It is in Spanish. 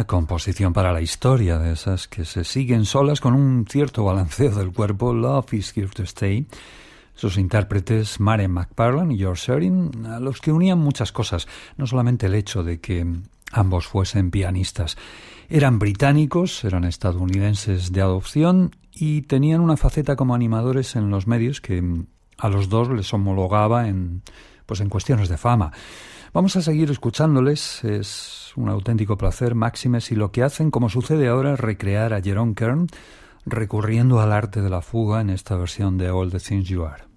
Una composición para la historia, de esas que se siguen solas con un cierto balanceo del cuerpo. Love is Here to Stay. Sus intérpretes, Maren McParland y George Sherin, a los que unían muchas cosas, no solamente el hecho de que ambos fuesen pianistas. Eran británicos, eran estadounidenses de adopción y tenían una faceta como animadores en los medios que a los dos les homologaba en cuestiones de fama. Vamos a seguir escuchándoles, es un auténtico placer, máxime si lo que hacen, como sucede ahora, es recrear a Jerome Kern recurriendo al arte de la fuga en esta versión de All the Things You Are.